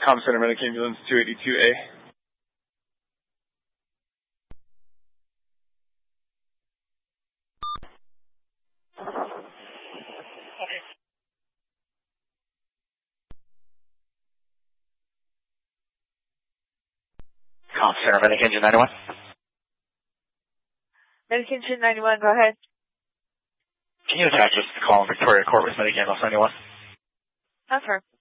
Com Center Medic Ambulance 282A. Com Center Medic Engine 91. Medic Engine 91, go ahead. Can you attach us to the call in Victoria Court with Medic Ambulance 91? Affirm.